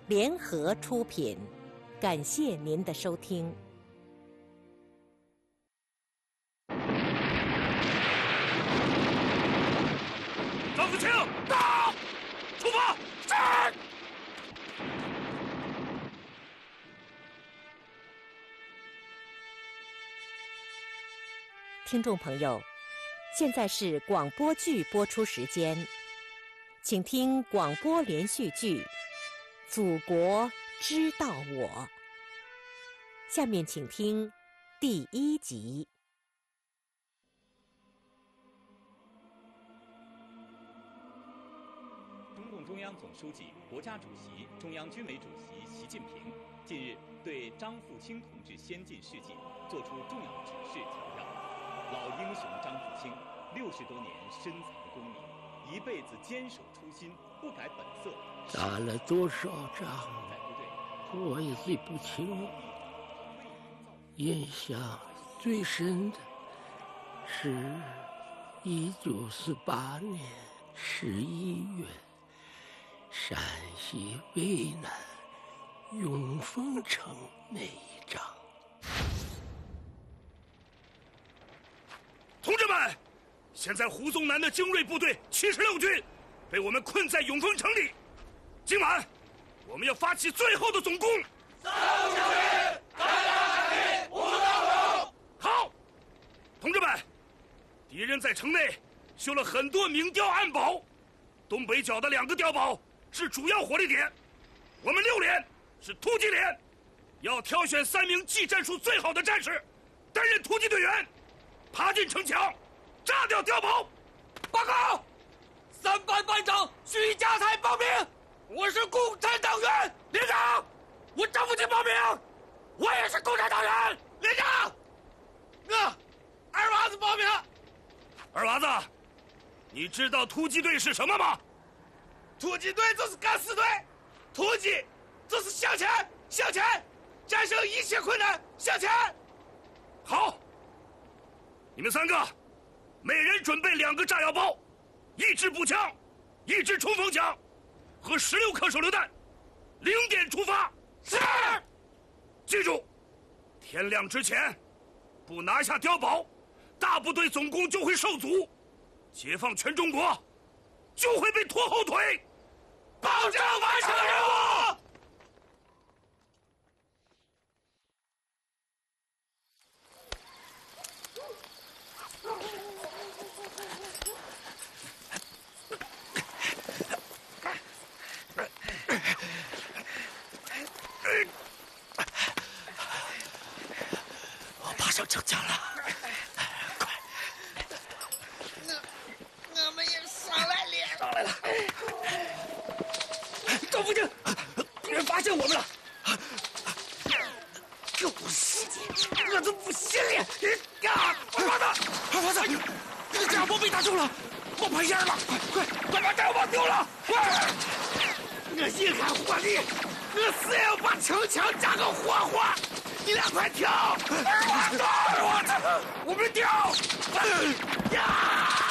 联合出品，感谢您的收听。 张福清，到！出发！是。 听众朋友，现在是广播剧播出时间，请听广播连续剧《祖国知道我》。下面请听第1集。 中共中央总书记、国家主席、中央军委主席习近平近日对张富清同志先进事迹作出重要指示强调，老英雄张富清60多年深藏功名，一辈子坚守初心，不改本色。 打了多少仗，我也记不清。印象最深的是1948年11月，陕西渭南永丰城那一仗。 同志们，现在胡宗南的精锐部队76军被我们困在永丰城里。今晚我们要发起最后的总攻。好，同志们，敌人在城内修了很多明碉暗堡，东北角的2个碉堡是主要火力点。我们6连是突击连，要挑选3名技战术最好的战士担任突击队员，爬进城墙，炸掉碉堡。报告，3班班长徐家才报名，我是共产党员。连长，我张富清报名，我也是共产党员。连长，二娃子报名。二娃子，你知道突击队是什么吗？突击队就是敢死队，突击就是向前，向前，战胜一切困难，向前。好，你们3个每人准备2个炸药包，1支步枪，1支冲锋枪和16颗手榴弹，0点出发。是。记住，天亮之前不拿下碉堡，大部队总攻就会受阻，解放全中国就会被拖后腿，保证完成任务。 我爬上城墙了，快！ 我们也上来了。 上来了。张福清，敌人发现我们了。 狗世界，我都不信了！ 二娃子，这个炸药包被打中了，冒白烟了！快把炸药包丢了！快！ 我一看火力，我死也要把城墙炸个活活！你俩快跳！ 二娃子，我们跳！ 呀！